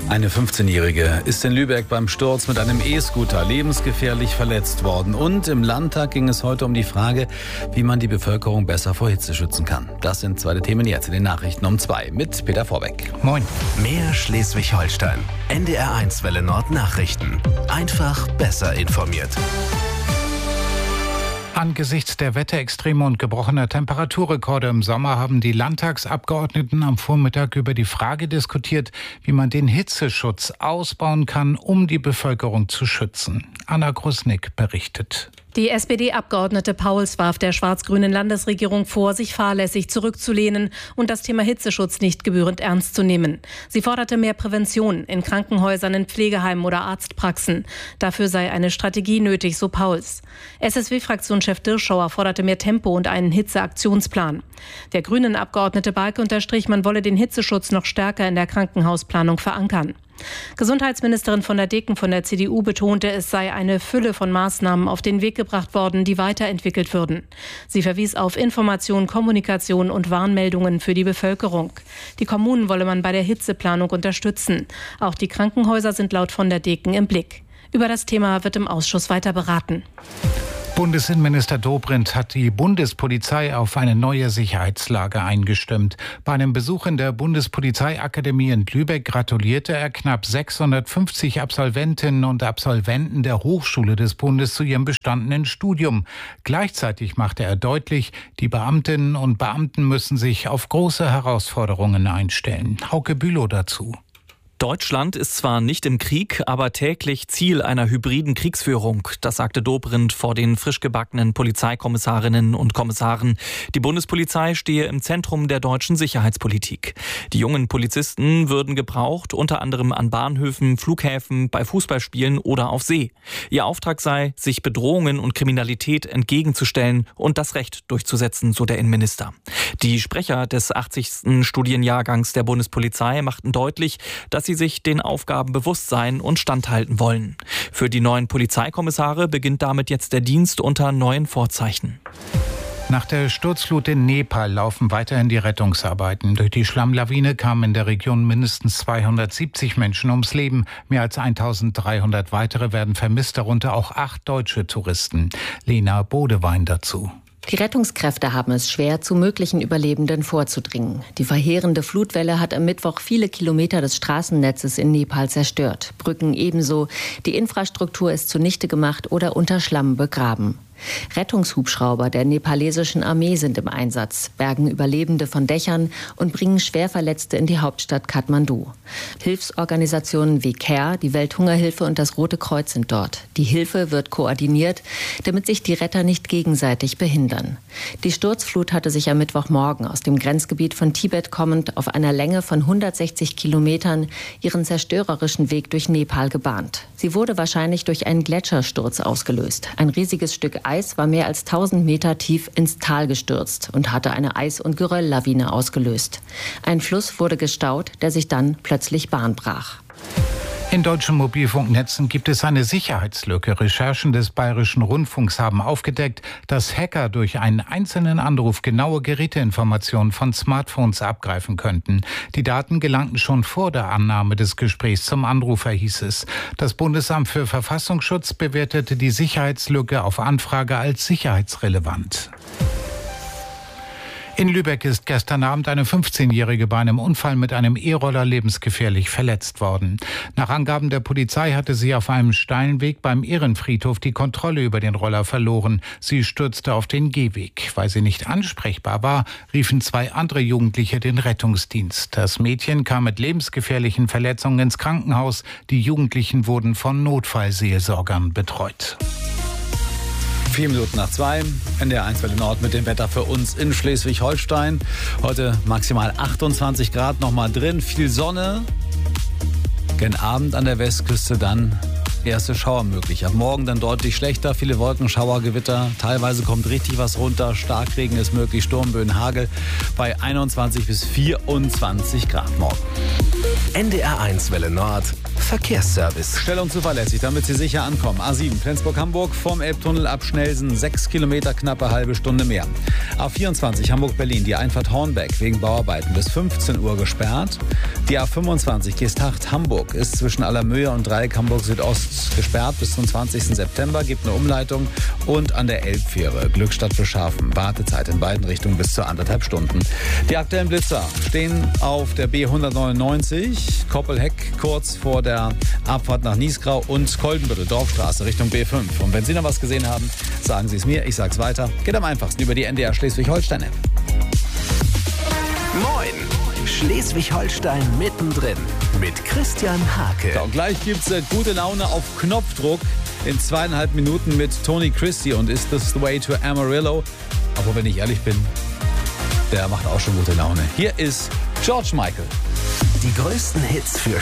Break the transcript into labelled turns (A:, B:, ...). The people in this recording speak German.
A: Eine 15-Jährige ist in Lübeck beim Sturz mit einem E-Scooter lebensgefährlich verletzt worden. Und im Landtag ging es heute um die Frage, wie man die Bevölkerung besser vor Hitze schützen kann. Das sind zwei Themen jetzt in den Nachrichten um 2 mit Peter Vorbeck.
B: Moin. Mehr Schleswig-Holstein. NDR1 Welle Nord Nachrichten. Einfach besser informiert.
C: Angesichts der Wetterextreme und gebrochener Temperaturrekorde im Sommer haben die Landtagsabgeordneten am Vormittag über die Frage diskutiert, wie man den Hitzeschutz ausbauen kann, um die Bevölkerung zu schützen. Anna Grusnick berichtet.
D: Die SPD-Abgeordnete Pauls warf der schwarz-grünen Landesregierung vor, sich fahrlässig zurückzulehnen und das Thema Hitzeschutz nicht gebührend ernst zu nehmen. Sie forderte mehr Prävention in Krankenhäusern, in Pflegeheimen oder Arztpraxen. Dafür sei eine Strategie nötig, so Pauls. SSW-Fraktionschef Dirschauer forderte mehr Tempo und einen Hitzeaktionsplan. Der Grünen-Abgeordnete Balke unterstrich, man wolle den Hitzeschutz noch stärker in der Krankenhausplanung verankern. Gesundheitsministerin von der Deken von der CDU betonte, es sei eine Fülle von Maßnahmen auf den Weg gebracht worden, die weiterentwickelt würden. Sie verwies auf Information, Kommunikation und Warnmeldungen für die Bevölkerung. Die Kommunen wolle man bei der Hitzeplanung unterstützen. Auch die Krankenhäuser sind laut von der Deken im Blick. Über das Thema wird im Ausschuss weiter beraten.
C: Bundesinnenminister Dobrindt hat die Bundespolizei auf eine neue Sicherheitslage eingestimmt. Bei einem Besuch in der Bundespolizeiakademie in Lübeck gratulierte er knapp 650 Absolventinnen und Absolventen der Hochschule des Bundes zu ihrem bestandenen Studium. Gleichzeitig machte er deutlich, die Beamtinnen und Beamten müssen sich auf große Herausforderungen einstellen. Hauke Bülow dazu.
E: Deutschland ist zwar nicht im Krieg, aber täglich Ziel einer hybriden Kriegsführung. Das sagte Dobrindt vor den frisch gebackenen Polizeikommissarinnen und Kommissaren. Die Bundespolizei stehe im Zentrum der deutschen Sicherheitspolitik. Die jungen Polizisten würden gebraucht, unter anderem an Bahnhöfen, Flughäfen, bei Fußballspielen oder auf See. Ihr Auftrag sei, sich Bedrohungen und Kriminalität entgegenzustellen und das Recht durchzusetzen, so der Innenminister. Die Sprecher des 80. Studienjahrgangs der Bundespolizei machten deutlich, dass sie sich den Aufgaben bewusst sein und standhalten wollen. Für die neuen Polizeikommissare beginnt damit jetzt der Dienst unter neuen Vorzeichen.
C: Nach der Sturzflut in Nepal laufen weiterhin die Rettungsarbeiten. Durch die Schlammlawine kamen in der Region mindestens 270 Menschen ums Leben. Mehr als 1300 weitere werden vermisst, darunter auch 8 deutsche Touristen. Lena Bodewein dazu.
F: Die Rettungskräfte haben es schwer, zu möglichen Überlebenden vorzudringen. Die verheerende Flutwelle hat am Mittwoch viele Kilometer des Straßennetzes in Nepal zerstört. Brücken ebenso. Die Infrastruktur ist zunichte gemacht oder unter Schlamm begraben. Rettungshubschrauber der nepalesischen Armee sind im Einsatz, bergen Überlebende von Dächern und bringen Schwerverletzte in die Hauptstadt Kathmandu. Hilfsorganisationen wie CARE, die Welthungerhilfe und das Rote Kreuz sind dort. Die Hilfe wird koordiniert, damit sich die Retter nicht gegenseitig behindern. Die Sturzflut hatte sich am Mittwochmorgen aus dem Grenzgebiet von Tibet kommend auf einer Länge von 160 Kilometern ihren zerstörerischen Weg durch Nepal gebahnt. Sie wurde wahrscheinlich durch einen Gletschersturz ausgelöst. Ein riesiges Stück Eis war mehr als 1000 Meter tief ins Tal gestürzt und hatte eine Eis- und Gerölllawine ausgelöst. Ein Fluss wurde gestaut, der sich dann plötzlich Bahn brach.
C: In deutschen Mobilfunknetzen gibt es eine Sicherheitslücke. Recherchen des Bayerischen Rundfunks haben aufgedeckt, dass Hacker durch einen einzelnen Anruf genaue Geräteinformationen von Smartphones abgreifen könnten. Die Daten gelangten schon vor der Annahme des Gesprächs zum Anrufer, hieß es. Das Bundesamt für Verfassungsschutz bewertete die Sicherheitslücke auf Anfrage als sicherheitsrelevant. In Lübeck ist gestern Abend eine 15-Jährige bei einem Unfall mit einem E-Roller lebensgefährlich verletzt worden. Nach Angaben der Polizei hatte sie auf einem steilen Weg beim Ehrenfriedhof die Kontrolle über den Roller verloren. Sie stürzte auf den Gehweg. Weil sie nicht ansprechbar war, riefen 2 andere Jugendliche den Rettungsdienst. Das Mädchen kam mit lebensgefährlichen Verletzungen ins Krankenhaus. Die Jugendlichen wurden von Notfallseelsorgern betreut.
A: 4 Minuten nach 2, NDR1 Welle Nord mit dem Wetter für uns in Schleswig-Holstein. Heute maximal 28 Grad noch mal drin, viel Sonne. Gen Abend an der Westküste dann erste Schauer möglich. Ab morgen dann deutlich schlechter, viele Wolken, Schauer, Gewitter. Teilweise kommt richtig was runter, Starkregen ist möglich, Sturmböen, Hagel bei 21 bis 24 Grad morgen.
B: NDR1 Welle Nord. Verkehrsservice.
A: Schnell und zuverlässig, damit Sie sicher ankommen. A7 Flensburg-Hamburg vom Elbtunnel ab Schnelsen 6 Kilometer, knappe halbe Stunde mehr. A24 Hamburg-Berlin, die Einfahrt Hornbeck wegen Bauarbeiten bis 15 Uhr gesperrt. Die A25 Geesthacht-Hamburg ist zwischen Allermöhe und Dreieck Hamburg-Südost gesperrt bis zum 20. September, gibt eine Umleitung. Und an der Elbfähre Glückstadt-Beschafen, Wartezeit in beiden Richtungen bis zu 1,5 Stunden. Die aktuellen Blitzer stehen auf der B199, Koppelheck kurz vor der Abfahrt nach Niesgrau und Kolbenbüttel, Dorfstraße Richtung B5. Und wenn Sie noch was gesehen haben, sagen Sie es mir, ich sag's weiter. Geht am einfachsten über die NDR Schleswig-Holstein-App.
B: Moin! Schleswig-Holstein mittendrin mit Christian Hake.
A: So, und gleich gibt's gute Laune auf Knopfdruck in 2,5 Minuten mit Tony Christie und Is This the Way to Amarillo? Aber wenn ich ehrlich bin, der macht auch schon gute Laune. Hier ist George Michael.
B: Die größten Hits für